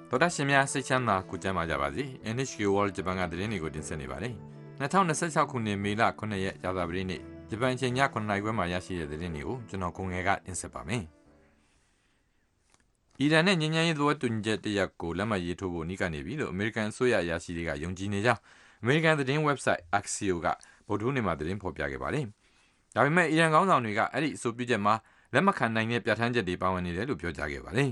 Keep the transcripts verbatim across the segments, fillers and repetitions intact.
တော်တာရှင်များစိတ်ချမ်းသာကိုကြမ်းပါကြပါစေ เอ็น เอช เค World ဂျပန်ကသတင်းတွေကိုတင်ဆက်နေပါတယ်၂၀၂၆ခုနှစ်မေလခုနှစ်ရက်ကြာသပတေးနေ့ဂျပန်ချိန်ညခုနှစ်နာရီခွဲမှာရရှိတဲ့သတင်းတွေကိုကျွန်တော်ကိုငယ်ကတင်ဆက်ပါမယ်အီရန်နဲ့ငြိမ်းချမ်းရေးသဘောတူညီချက်တရက်ကိုလက်မှတ်ရေးထိုးဖို့နှီးကနေပြီလို့အမေရိကန်အစိုးရအရာရှိတွေကယုံကြည်နေကြောင်းအမေရိကန်သတင်း website Axios ကဗုဒ္ဓဟူးနေ့မှာသတင်းဖော်ပြခဲ့ပါတယ်ဒါပေမဲ့အီရန်ခေါင်းဆောင်တွေကအဲ့ဒီအဆိုပြုချက်မှာလက်မခံနိုင်တဲ့ပြဋ္ဌာန်းချက်တွေပါဝင်နေတယ်လို့ပြောကြားခဲ့ပါတယ်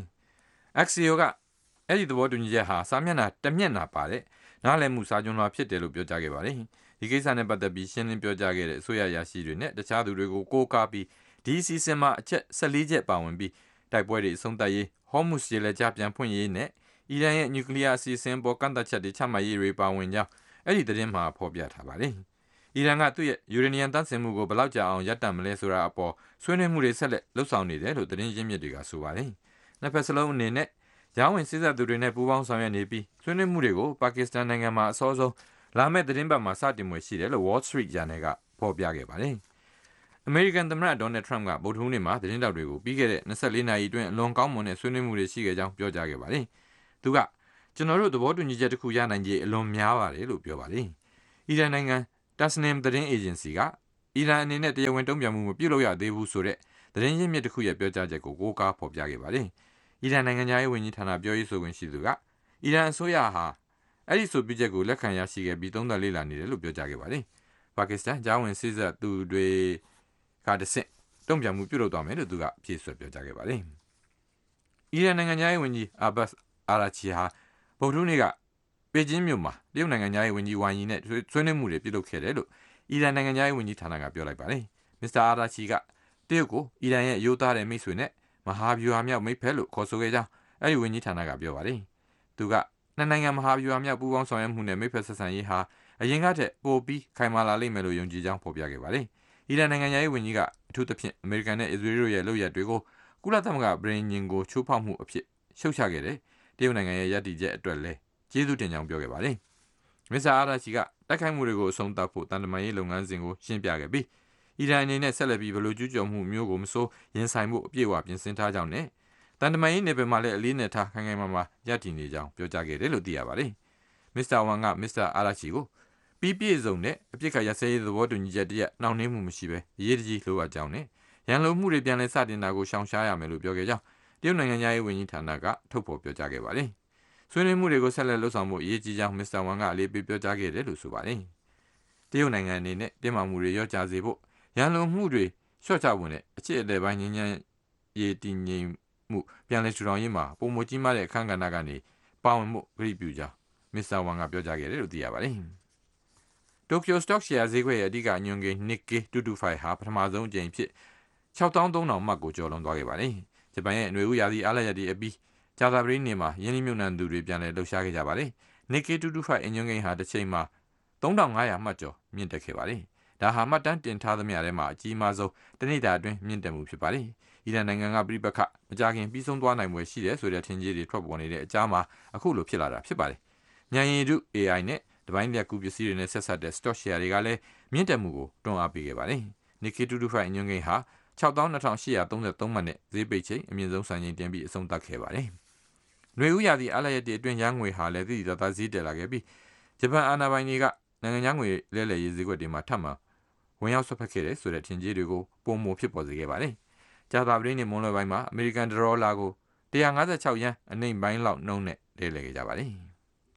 Axios ကအဲ့ဒီသဘောတူညီချက်ဟာစာမျက်နှာတစ်မျက်နှာပါတဲ့နားလည်မှုစာချုပ်လွှာဖြစ်တယ်လို့ပြောကြားခဲ့ပါတယ်ဒီကိစ္စနဲ့ပတ်သက်ပြီးရှင်းလင်းပြောကြားခဲ့တဲ့အစိုးရအရာရှိတွေနဲ့တခြားသူတွေကိုကိုးကားပြီးဒီစီစင်မှာအချက်၁၄ချက်ပါဝင်ပြီးတိုက်ပွဲတွေအဆုံးသတ်ရေးဟော်မုစ်ရေလက်ကြားပြန်ဖွင့်ရေးနဲ့အီရန်ရဲ့နျူကလ িয়ার အစီအစဉ်ပေါ်ကန့်သတ်ချက်တွေချမှတ်ရေးတွေပါဝင်ကြောင်းအဲ့ဒီသတင်းမှာဖော်ပြထားပါတယ်အီရန်ကသူ့ရဲ့ယူရေနီယံတန့်စင်မှုကိုဘယ်လောက်ကြာအောင်ရပ်တန့်မလဲဆိုတာအပေါ်ဆွေးနွေးမှုတွေဆက်လက်လှုပ်ဆောင်နေတယ်လို့သတင်းရင်းမြစ်တွေကဆိုပါတယ်နှစ်ဖက်စလုံးအနေနဲ့ရောင်းဝင်စစ်တပ်သူတွေနဲ့ပူးပေါင်းဆောင်ရွက်နေပြီးဆွေးနွေးမှုတွေကိုပါကစ္စတန်နိုင်ငံမှာအစောဆုံးလာမယ့်သတင်းပတ်မှာစတင်မှာရှိတယ်လို့ Wall Street Journal ကဖော်ပြခဲ့ပါတယ်။အမေရိကန်သမ္မတဒေါ်နယ်ထရမ့်ကဗုဒ္ဓဟူးနေ့မှာသတင်းတောက်တွေကိုပြီးခဲ့တဲ့၂၄နာရီအတွင်းအလွန်ကောင်းမွန်တဲ့ဆွေးနွေးမှုတွေရှိခဲ့ကြောင်းပြောကြားခဲ့ပါတယ်။သူကကျွန်တော်တို့သဘောတူညီချက်တစ်ခုရနိုင်ခြေအလွန်များပါတယ်လို့ပြောပါတယ်။အီရန်နိုင်ငံ Tasnim သတင်းအေဂျင်စီကအီရန်အနေနဲ့တရားဝင်တုံ့ပြန်မှုမပြုလုပ်ရသေးဘူးဆိုတဲ့သတင်းရင်းမြစ်တစ်ခုရဲ့ပြောကြားချက်ကိုကိုးကားဖော်ပြခဲ့ပါတယ်။အီရန်နိုင်ငံသားရေးဝန်ကြီးဌာနပြောရေးဆိုခွင့်ရှိသူကအီရန်အစိုးရဟာအဲ့ဒီဆိုပြချက်ကိုလက်ခံရရှိခဲ့ပြီးသုံးသပ်လေ့လာနေတယ်လို့ပြောကြားခဲ့ပါတယ်။ပါကစ္စတန်ဂျာဝင်စစ်တပ်သူတွေကတဆင့်တုံ့ပြန်မှုပြုလုပ်သွားမယ်လို့သူကဖြေဆိုပြောကြားခဲ့ပါတယ်။အီရန်နိုင်ငံသားရေးဝန်ကြီးအာဘတ်အာရာချီဟာဗုဒ္ဓဟူးနေ့ကပေကျင်းမြို့မှာတရုတ်နိုင်ငံသားရေးဝန်ကြီးဝမ်ယီနဲ့ဆွေးနွေးမှုတွေပြုလုပ်ခဲ့တယ်လို့အီရန်နိုင်ငံသားရေးဝန်ကြီးဌာနကပြောလိုက်ပါတယ်။မစ္စတာအာရာချီကတရုတ်ကိုအီရန်ရဲ့အယိုးသားတဲ့မိတ်ဆွေနဲ့မဟာဗျူဟာမြောက်မိတ်ဖက်လို့ခေါ်ဆိုခဲ့ကြောင်းအဲ့ဒီဝန်ကြီးဌာနကပြောပါတယ်။သူကနှစ်နိုင်ငံမဟာဗျူဟာမြောက်ပူးပေါင်းဆောင်ရွက်မှုနဲ့မိတ်ဖက်ဆက်ဆံရေးဟာအရင်ကတည်းကပိုပြီးခိုင်မာလာလိမ့်မယ်လို့ယုံကြည်ကြောင်းဖော်ပြခဲ့ပါတယ်။အီရန်နိုင်ငံရဲ့ဝန်ကြီးကအထူးသဖြင့်အမေရိကန်နဲ့အစ္စရေးတို့ရဲ့လုပ်ရပ်တွေကိုကုလသမဂ္ဂပြည်ညင်ကိုချိုးဖောက်မှုအဖြစ်ရှုတ်ချခဲ့တယ်။တရုတ်နိုင်ငံရဲ့ရည်တည်ချက်အတွက်လည်းကျေးဇူးတင်ကြောင်းပြောခဲ့ပါတယ်။မစ္စတာအာရာချီကတိုက်ခိုက်မှုတွေကိုအဆုံးသတ်ဖို့တန်တမာရေးလုပ်ငန်းစဉ်ကိုရှင်းပြခဲ့ပြီးအီရန်အနေနဲ့ဆက်လက်ပြီးဘလို့ကျူးကျော်မှုမျိုးကိုမစိုးရင်ဆိုင်မှုအပြည့်အဝပြင်ဆင်ထားကြောင်းနဲ့တန်တမာရေးနယ်ပယ်မှာလည်းအလေးနဲ့ထားခိုင်ခိုင်မာမာရည်တည်နေကြောင်းပြောကြားခဲ့တယ်လို့သိရပါတယ်။မစ္စတာဝမ်ကမစ္စတာအာရာချီကိုပြီးပြည့်စုံတဲ့အပြစ်ခတ်ရစဲရေးသဘောတူညီချက်တရက်နှောင့်နှေးမှုမရှိဘဲအရေးတကြီးလိုအပ်ကြောင်းနဲ့ရန်လိုမှုတွေပြန်လည်စတင်တာကိုရှောင်ရှားရမယ်လို့ပြောခဲ့ကြောင်းတရုတ်နိုင်ငံရဲ့ဝန်ကြီးဌာနကထုတ်ဖော်ပြောကြားခဲ့ပါတယ်။ဆွေးနွေးမှုတွေကိုဆက်လက်လှုပ်ဆောင်ဖို့အရေးကြီးကြောင်းမစ္စတာဝမ်ကအလေးပေးပြောကြားခဲ့တယ်လို့ဆိုပါတယ်။တရုတ်နိုင်ငံအနေနဲ့တင်းမာမှုတွေရောကြစေဖို့ရန်လိုမှုတွေလျှော့ချဝင်တဲ့အချစ်အလဲပိုင်းငင်းငင်းရေးတည်ငြိမ်မှုပြန်လည်ထူထောင်ရေးမှာပုံမကြီးမားတဲ့အခမ်းကဏ္ဍကနေပါဝင်မှုဂရုပြုကြောင်းမစ္စတာဝမ်ကပြောကြားခဲ့တယ်လို့သိရပါတယ်။တိုကျိုစတော့ရှယ်ယာဈေးကွက်ရဲ့အဓိကအညွှန်းကိန်း Nikkei two twenty-five ဟာပထမဆုံးအကြိမ်ဖြစ်၆သောင်းသုံးထောင်မှတ်ကိုကျော်လွန်သွားခဲ့ပါတယ်။ဂျပန်ရဲ့အနွေဦးရာသီအားလပ်ရက်တွေအပြီးကြာသပတေးနေ့မှာယင်းနှိမ့်မြုပ်နှံသူတွေပြန်လည်လှုပ်ရှားခဲ့ကြပါတယ်။ Nikkei two twenty-five အညွှန်းကိန်းဟာတစ်ချိန်မှာသုံးထောင်ငါးရာမှတ်ကျော်မြင့်တက်ခဲ့ပါတယ်။ဒါဟာမှတ်တမ်းတင်ထားသမျှထဲမှာအကြီးမားဆုံးတနေ့တာအတွင်းမြင့်တက်မှုဖြစ်ပါတယ်။အီရန်နိုင်ငံကပြိပခမကြခင်ပြီးဆုံးသွားနိုင်ွယ်ရှိတယ်ဆိုတဲ့ထင်ကြီးတွေထွက်ပေါ်နေတဲ့အကြားမှာအခုလိုဖြစ်လာတာဖြစ်ပါတယ်။ဉာဏ်ရည်တု A I နဲ့တပိုင်းလျက်ကူပစ္စည်းတွေနဲ့ဆက်ဆက်တဲ့ stock share တွေကလည်းမြင့်တက်မှုကိုတွန်းအားပေးခဲ့ပါတယ်။ Nikkei two twenty-five အညွှန်းကိန်းဟာ၆သောင်းနှစ်ထောင်ရှစ်ရာသုံးဆယ်သုံးမှတ်နဲ့ဈေးပိတ်ချိန်အမြင့်ဆုံးစံချိန်တင်ပြီးအဆုံးသတ်ခဲ့ပါတယ်။ຫນွေဦးရာသီအားလပ်ရက်တွေအတွင်းရန်ငွေဟာလည်းသတိသားသားဈေးတက်လာခဲ့ပြီးဂျပန်အာဏာပိုင်တွေကနိုင်ငံခြားငွေလဲလှယ်ရေးဈေးကွက်တွေမှာထပ်မံဝင်ရောက်ဆွတ်ဖက်ခဲ့တဲ့ဆိုတဲ့ထင်ကြီးတွေကိုပုံမဖြစ်ပေါ်စေခဲ့ပါတယ်။ကြာသပတေးနေ့မွန်းလွဲပိုင်းမှာအမေရိကန်ဒေါ်လာကိုone fifty-sixယန်းအနှိမ်ပိုင်းလောက်နှုန်းနဲ့လဲလှယ်ခဲ့ကြပါတယ်။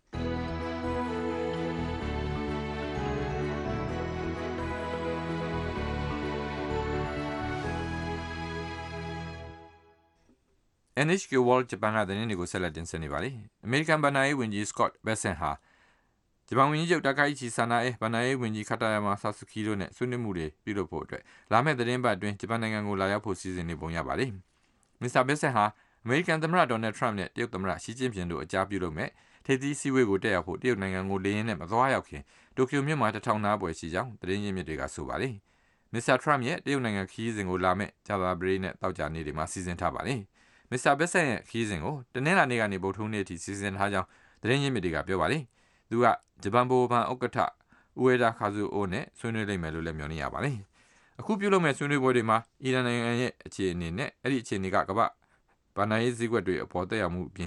เอ็น เอช เค World ဂျပန်ကသတင်းတွေကိုဆက်လက်တင်ဆက်နေပါတယ်။အမေရိကန်ဗန်နာရေးဝန်ကြီး Scott Bessent ဟာဂျပန်ဝန်ကြီးချုပ်တာကာဟိချီဆာနာအဲဗန်နာရေးဝန်ကြီးခတာယာမာဆာဆူကီတို့နဲ့ဆွေးနွေးမှုတွေပြုလုပ်ဖို့အတွက်လာမယ့်သတင်းပတ်အတွင်းဂျပန်နိုင်ငံကိုလာရောက်ဖို့စီစဉ်နေပုံရပါတယ်။မစ္စတာ Bessent ဟာအမေရိကန်သမ္မတဒေါ်နယ်ထရမ့်နဲ့တရုတ်သမ္မတရှီကျင်းပင်တို့အကြားပြုလုပ်မဲ့ထိပ်သီးစည်းဝေးကိုတက်ရောက်ဖို့တရုတ်နိုင်ငံကိုလေယာဉ်နဲ့မသွားရောက်ခင်တိုကျိုမြို့မှာတထောင်နားပွဲရှိကြောင်းသတင်းရင်းမြစ်တွေကဆိုပါတယ်။မစ္စတာထရမ့်ရဲ့တရုတ်နိုင်ငံခရီးစဉ်ကိုလာမယ့်ကြာသပတေးနဲ့တောက်ကြနေ့တွေမှာစီစဉ်ထားပါတယ်။မစ္စတာ Bessent ရဲ့ခရီးစဉ်ကိုတနင်္လာနေ့ကနေဗုဒ္ဓဟူးနေ့အထိစီစဉ်ထားကြောင်းသတင်းရင်းမြစ်တွေကပြောပါတယ်။သူကဂျပန်ဗဟိုဘဏ်ဥက္ကဋ္ဌဥေဒါခါဇူအိုနဲ့ဆွေးနွေးလိမ့်မယ်လို့လည်းမျှော်လင့်ရပါတယ်။အခုပြုလုပ်မဲ့ဆွေးနွေးပွဲတွေမှာအီရန်နိုင်ငံရဲ့အခြေအနေနဲ့အဲ့ဒီအခြေအနေကကမ္ဘာဘဏ္ဍာရေးဈေးကွက်တွေအပေါ်တက်ရောက်မှုအပြင်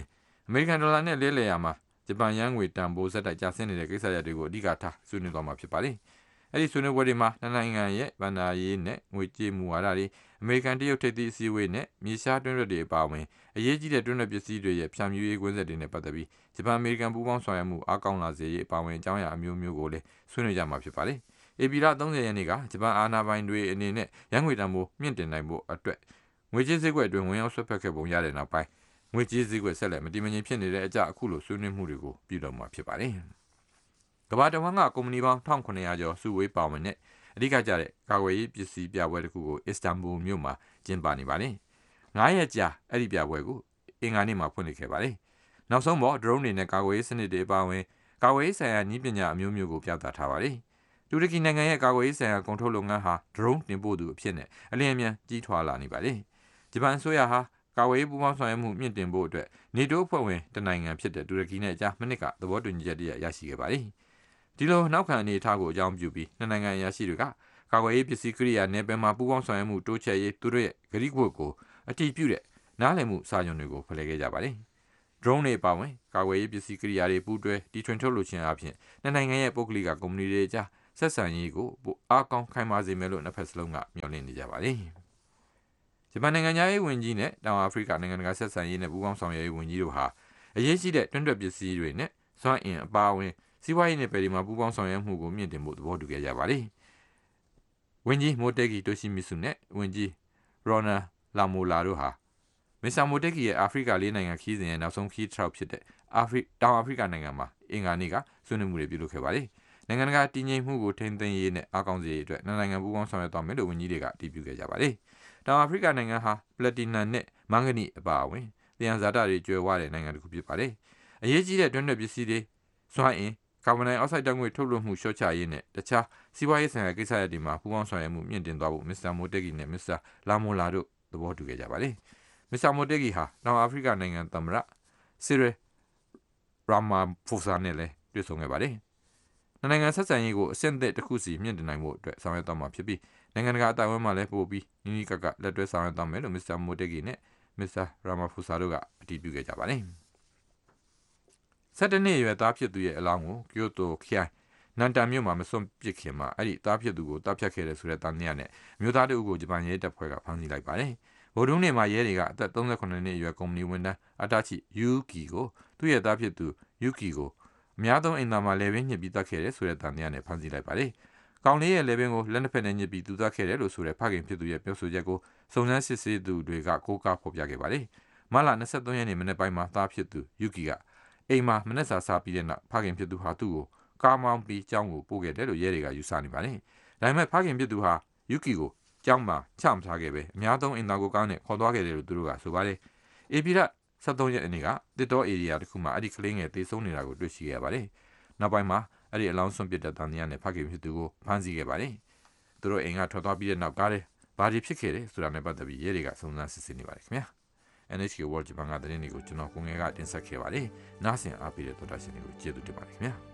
အမေရိကန်ဒေါ်လာနဲ့လဲလှယ်ရမှာဂျပန်ယန်းငွေတန်ဖိုးဆက်တိုက်ကျဆင်းနေတဲ့ကိစ္စရပ်တွေကိုအဓိကထားဆွေးနွေးသွားမှာဖြစ်ပါတယ်။အဲ့ဒီဆွေးနွေးပွဲတွေမှာနိုင်ငံရဲ့ဗန္ဒာရေးနဲ့ငွေကြေးမူဝါဒတွေအမေရိကန်တရုတ်ထိပ်သီးအစည်းအဝေးနဲ့မြေရှားတွင်းရက်တွေအပါအဝင်အရေးကြီးတဲ့တွင်းရက်ပစ္စည်းတွေရဲ့ဖြန့်ဖြူးရေးကွင်းဆက်တွေနဲ့ပတ်သက်ပြီးဂျပန်အမေရိကန်ပူးပေါင်းဆောင်ရွက်မှုအားကောင်းလာစေရေးအပါအဝင်အကြောင်းအရာအမျိုးမျိုးကိုလည်းဆွေးနွေးကြမှာဖြစ်ပါတယ်။ဧပြီလသုံးဆယ်ရက်နေ့ကဂျပန်အာဏာပိုင်တွေအနေနဲ့ရန်ငွေတန်ဖိုးမြင့်တင်နိုင်ဖို့အတွက်ငွေကြေးစည်းကွက်အတွင်းဝင်ရောက်ဆွဲဖက်ခဲ့ပုံရတဲ့နောက်ပိုင်းငွေကြေးစည်းကွက်ဆက်လက်မတည်မငြိမ်ဖြစ်နေတဲ့အကြအခုလိုဆွေးနွေးမှုတွေကိုပြုလုပ်မှာဖြစ်ပါတယ်။ကမ္ဘာတဝန်းကကုမ္ပဏီပေါင်းတစ်ထောင်ခုနှစ်ရာကျော်စုဝေးပါဝင်တဲ့အဓိကကျတဲ့ကာကွယ်ရေးပစ္စည်းပြပွဲတစ်ခုကိုအစ္စတန်ဘူလ်မြို့မှာကျင်းပနေပါတယ်။ငါးရက်ကြာအဲ့ဒီပြပွဲကိုအင်္ဂါနေ့မှာဖွင့်လှစ်ခဲ့ပါတယ်။နောက်ဆုံးပေါ်ဒရုန်းတွေနဲ့ကာကွယ်ရေးစနစ်တွေပါဝင်ကာကွယ်ရေးဆိုင်ရာနည်းပညာအမျိုးမျိုးကိုပြသထားပါတယ်။တူရကီနိုင်ငံရဲ့ကာကွယ်ရေးဆိုင်ရာကုန်ထုတ်လုပ်ငန်းဟာဒရုန်းတင်ပို့သူအဖြစ်နဲ့အလျင်အမြန်ကြီးထွားလာနေပါတယ်။ဂျပန်အစိုးရဟာကာကွယ်ရေးပူးပေါင်းဆောင်ရွက်မှုမြင့်တင်ဖို့အတွက်နေတိုးအဖွဲ့ဝင်တနိုင်ငံဖြစ်တဲ့တူရကီနဲ့အကြားမနှစ်ကသဘောတူညီချက်တရရရှိခဲ့ပါတယ်။ဒီလိုနောက်ခံအနေအထားကိုအကြောင်းပြုပြီးနှစ်နိုင်ငံအရာရှိတွေကကာကွယ်ရေးပစ္စည်းကိရိယာနယ်ပယ်မှာပူးပေါင်းဆောင်ရွက်မှုတိုးချဲ့ရေးသူတို့ရဲ့ဂရိကဝတ်ကိုအတည်ပြုတဲ့နားလည်မှုစာချုပ်တွေကိုဖလှယ်ခဲ့ကြပါတယ်။ drone တွေပါဝင်ကာကွယ်ရေးပစ္စည်းကိရိယာတွေပူးတွဲတီထွင်ထုတ်လုပ်ခြင်းအပြင်နှစ်နိုင်ငံရဲ့ပုဂ္ဂလိကကုမ္ပဏီတွေအကြားဆက်ဆံရေးကိုပိုအားကောင်းခိုင်မာစေမယ်လို့နှစ်ဖက်စလုံးကမျှော်လင့်နေကြပါတယ်။ဂျပန်နိုင်ငံသားရေးဝန်ကြီးနဲ့တောင်အာဖရိကနိုင်ငံတကာဆက်ဆံရေးနဲ့ပူးပေါင်းဆောင်ရွက်ရေးဝန်ကြီးတို့ဟာအရေးကြီးတဲ့တွန်းတွက်ပစ္စည်းတွေနဲ့စွမ်းအင်အပါအဝင်စီးပွားရေးနယ်ပယ်တွေမှာပူးပေါင်းဆောင်ရွက်မှုကိုမြင့်တင်ဖို့သဘောတူခဲ့ကြပါတယ်။ဝန်ကြီးမိုတေဂီတိုရှိမီဆုနဲ့ဝန်ကြီးရော်နာလာမိုလာတို့ဟာမစ္စတာမိုတေဂီရဲ့အာဖရိကလေးနိုင်ငံခီးစဉ်ရဲ့နောက်ဆုံးခီးထောက်ဖြစ်တဲ့အာဖရိတောင်အာဖရိကနိုင်ငံမှာအင်္ဂါနေ့ကဆွေးနွေးမှုတွေပြုလုပ်ခဲ့ပါတယ်။နိုင်ငံတကာတည်ငြိမ်မှုကိုထိန်းသိမ်းရေးနဲ့အားကောင်းစေရေးအတွက်နှစ်နိုင်ငံပူးပေါင်းဆောင်ရွက်သွားမယ်လို့ဝန်ကြီးတွေကအတည်ပြုခဲ့ကြပါတယ်။တောင်အာဖရိကနိုင်ငံဟာပလက်တီနမ်နဲ့မန်ဂနီအပါအဝင်သယံဇာတတွေကျွယ်ဝတဲ့နိုင်ငံတစ်ခုဖြစ်ပါတယ်။အရေးကြီးတဲ့တွန်းတွက်ပစ္စည်းတွေစွမ်းအင်ကာဗွန်ဒိုင်အောက်ဆိုက်ဓာတ်ငွေ့ထုတ်လွှတ်မှုလျှော့ချရေးနဲ့တခြားစီးပွားရေးဆိုင်ရာကိစ္စရပ်တွေမှာပူးပေါင်းဆောင်ရွက်မှုမြင့်တင်သွားဖို့မစ္စတာမိုတေဂီနဲ့မစ္စတာလာမိုလာတို့သဘောတူခဲ့ကြပါတယ်။မစ္စတာမိုတေဂီဟာတောင်အာဖရိကနိုင်ငံသမ္မတဆီရယ်ရာမာဖိုဆာနဲ့လည်းတွေ့ဆုံခဲ့ပါတယ်။နိုင်ငံဆက်ဆံရေးကိုအဆင့်အသစ်တစ်ခုစီမြင့်တင်နိုင်ဖို့အတွက်ဆောင်ရွက်သွားမှာဖြစ်ပြီးနိုင်ငံတကာအတိုင်းအဝန်းမှာလည်းပို့ပြီးနီးနီးကပ်ကပ်လက်တွဲဆောင်ရွက်သွားမယ်လို့မစ္စတာမိုတေဂီနဲ့မစ္စတာရာမာဖိုဆာတို့ကအတည်ပြုခဲ့ကြပါတယ်။ဆက်တနှစ်ရွယ်သားဖြစ်သူရဲ့အလောင်းကိုကျိုတိုခရိုင်နန်တန်မြို့မှာမစွန့်ပစ်ခင်မှာအဲ့ဒီသားဖြစ်သူကိုတပ်ဖြတ်ခဲ့တယ်ဆိုတဲ့တန်မြတ်နဲ့မြို့သားတို့ကိုဂျပန်ရဲတပ်ဖွဲ့ကဖမ်းဆီးလိုက်ပါတယ်။ဗိုလ်တုံးနေမှာရဲတွေကအသက်သုံးဆယ်ခုနှစ်နှစ်အရွယ်ကုမ္ပဏီဝန်ထမ်းအတာချီယူကီကိုသူ့ရဲ့သားဖြစ်သူယူကီကိုအများဆုံးအိမ်သားမှာလေပင်ညစ်ပြီးတပ်ခဲ့တယ်ဆိုတဲ့တန်မြတ်နဲ့ဖမ်းဆီးလိုက်ပါတယ်။ကောင်လေးရဲ့လေပင်ကိုလက်နှစ်ဖက်နဲ့ညစ်ပြီးသူတပ်ခဲ့တယ်လို့ဆိုတဲ့ဖခင်ဖြစ်သူရဲ့ပြောဆိုချက်ကိုစုံစမ်းစစ်ဆေးသူတွေကကိုးကားဖော်ပြခဲ့ပါတယ်။မလ၂၃ရက်နေ့မနေ့ပိုင်းမှာသားဖြစ်သူယူကီကအိမ်မှာမနေ့စာစားပြီးတဲ့နောက်ဖခင်ဖြစ်သူဟာသူ့ကိုကားမောင်းပြီးကျောင်းကိုပို့ခဲ့တယ်လို့ရဲတွေကယူဆနေပါတယ်။ဒါပေမဲ့ဖခင်ဖြစ်သူဟာယူကီကိုကျောင်းမှာချမထားခဲ့ပဲအများဆုံးအင်တာကိုကားနဲ့ခေါ်သွားခဲ့တယ်လို့သူတို့ကဆိုပါတယ်။အေပီရ၁၃ရက်နေ့ကတစ်တော်ဧရိယာတစ်ခုမှာအဲ့ဒီကလေးငယ်သေဆုံးနေတာကိုတွေ့ရှိခဲ့ရပါတယ်။နောက်ပိုင်းမှာအဲ့ဒီအလောင်းဆွန့်ပစ်တဲ့တန်တရားနဲ့ဖခင်ဖြစ်သူကိုဖမ်းဆီးခဲ့ပါတယ်။သူတို့အိမ်ကထွက်သွားပြီးတဲ့နောက်ကားတယ်ဘာတွေဖြစ်ခဲ့တယ်ဆိုတာနဲ့ပတ်သက်ပြီးရဲတွေကစုံစမ်းစစ်ဆေးနေပါတယ်ခင်ဗျာ။ N H K World Japan ကသတင်းတွေကိုကျွန်တော်ကိုငယ်ကတင်ဆက်ခဲ့ပါတယ်။နားဆင်အားပေးတဲ့သောတာရှင်တွေကိုကျေးဇူးတင်ပါတယ်ခင်ဗျာ။